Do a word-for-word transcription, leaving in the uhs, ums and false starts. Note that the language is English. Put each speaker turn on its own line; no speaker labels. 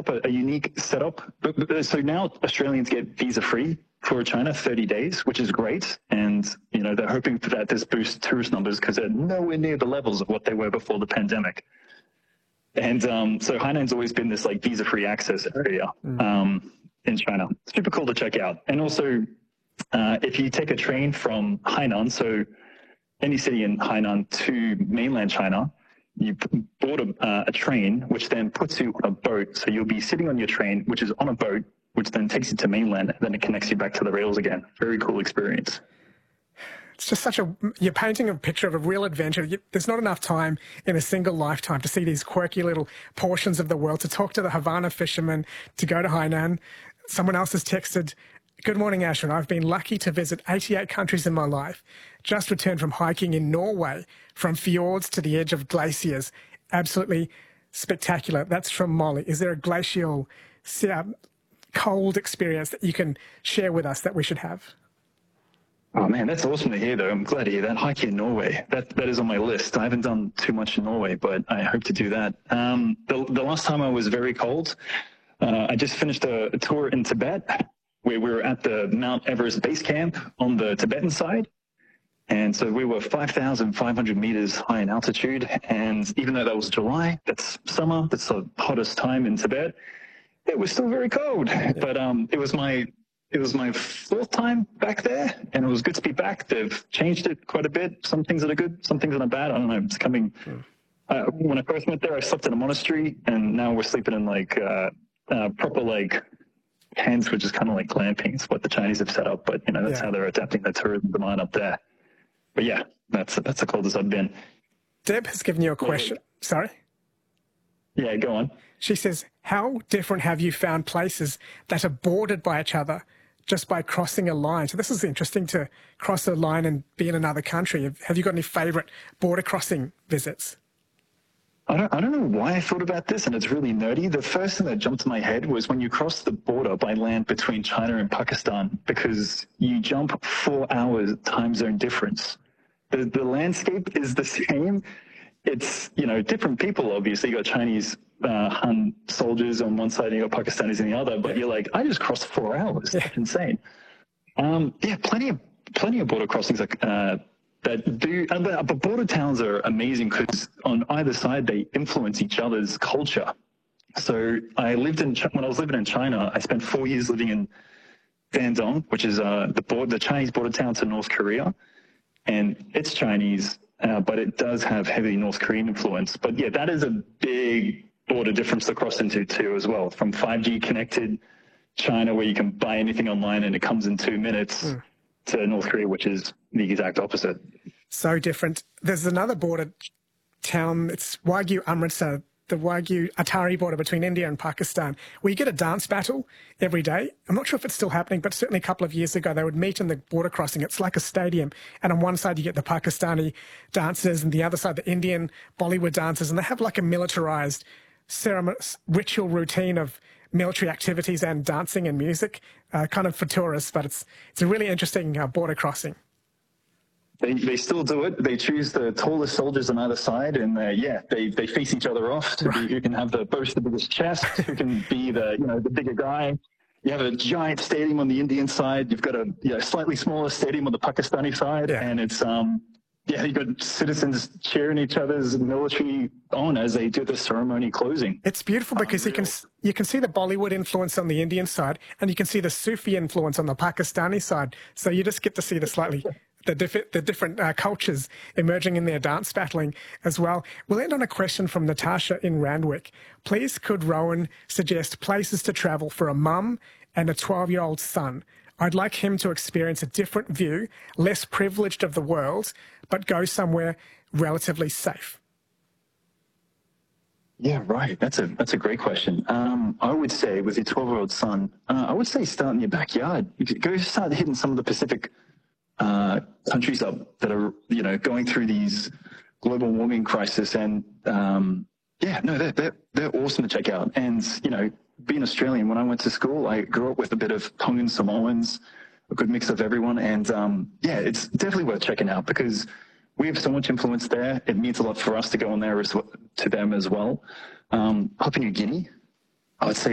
up a, a unique setup. But, but, so now Australians get visa-free for China, thirty days, which is great. And, you know, they're hoping for that this boosts tourist numbers because they're nowhere near the levels of what they were before the pandemic. And um, so Hainan's always been this like visa-free access area um, in China. Super cool to check out. And also, uh, if you take a train from Hainan, so any city in Hainan to mainland China, you board a, uh, a train, which then puts you on a boat. So you'll be sitting on your train, which is on a boat, which then takes you to mainland, and then it connects you back to the rails again. Very cool experience.
It's just such a, you're painting a picture of a real adventure. You, there's not enough time in a single lifetime to see these quirky little portions of the world, to talk to the Havana fishermen, to go to Hainan. Someone else has texted, "Good morning, Ashwin. I've been lucky to visit eighty-eight countries in my life. Just returned from hiking in Norway, from fjords to the edge of glaciers. Absolutely spectacular." That's from Molly. Is there a glacial, cold experience that you can share with us that we should have?
Oh man, that's awesome to hear though. I'm glad to hear that. Hiking in Norway, that, that is on my list. I haven't done too much in Norway, but I hope to do that. Um, the, the last time I was very cold, uh, I just finished a, a tour in Tibet, where we were at the Mount Everest base camp on the Tibetan side. And so we were five thousand five hundred meters high in altitude. And even though that was July, that's summer, that's the hottest time in Tibet, it was still very cold. But um, it was my it was my fourth time back there, and it was good to be back. They've changed it quite a bit. Some things that are good, some things that are bad. I don't know. It's coming. Uh, when I first went there, I slept in a monastery, and now we're sleeping in like uh, uh, proper like tents, which is kind of like glamping. It's what the Chinese have set up, but you know that's yeah. how they're adapting the tourism demand up there. But yeah, that's that's the coldest I've been.
Deb has given you a question. Yeah. Sorry?
Yeah, go on.
She says, how different have you found places that are bordered by each other just by crossing a line? So this is interesting, to cross a line and be in another country. Have, have you got any favourite border crossing visits?
I don't, I don't know why I thought about this, and it's really nerdy. The first thing that jumped to my head was when you cross the border by land between China and Pakistan, because you jump four hours time zone difference. The, the landscape is the same. It's, you know, different people, obviously. You got Chinese uh, Han soldiers on one side and you got Pakistanis on the other, but you're like, I just crossed four hours. That's insane. Um, yeah, plenty of, plenty of border crossings like, uh, that do, but border towns are amazing because on either side they influence each other's culture. So I lived in, when I was living in China, I spent four years living in Dandong, which is uh, the, board, the Chinese border town to North Korea. And it's Chinese, uh, but it does have heavy North Korean influence. But yeah, that is a big border difference to cross into too as well. From five G connected China, where you can buy anything online and it comes in two minutes, mm. to North Korea, which is the exact opposite.
So different. There's another border town, it's Wagyu Amritsar, the Wagyu Atari border between India and Pakistan, where you get a dance battle every day. I'm not sure if it's still happening, but certainly a couple of years ago, they would meet in the border crossing. It's like a stadium. And on one side, you get the Pakistani dancers, and the other side, the Indian Bollywood dancers. And they have like a militarized ceremony, ritual routine of military activities and dancing and music, uh, kind of for tourists. But it's, it's a really interesting uh, border crossing.
They, they still do it. They choose the tallest soldiers on either side, and uh, yeah, they, they face each other off to be who can have the boast the biggest chest, who can be the you know the bigger guy. You have a giant stadium on the Indian side. You've got a you know, slightly smaller stadium on the Pakistani side, yeah. and it's um yeah you've got citizens cheering each other's military on as they do the ceremony closing.
It's beautiful because Unreal. you can you can see the Bollywood influence on the Indian side, and you can see the Sufi influence on the Pakistani side. So you just get to see the slightly the, diff the different uh, cultures emerging in their dance battling as well. We'll end on a question from Natasha in Randwick. Please, could Rowan suggest places to travel for a mum and a twelve-year-old son? I'd like him to experience a different view, less privileged of the world, but go somewhere relatively safe.
Yeah, right. That's a that's a great question. Um, I would say with your twelve-year-old son, uh, I would say start in your backyard. You could go start hitting some of the Pacific uh, countries up that are, you know, going through these global warming crisis. And um, yeah, no, they're, they're, they're awesome to check out. And, you know, being Australian, when I went to school, I grew up with a bit of Tongan Samoans, a good mix of everyone. And um, yeah, it's definitely worth checking out because we have so much influence there. It means a lot for us to go on there as well, to them as well. Um, Papua New Guinea, I would say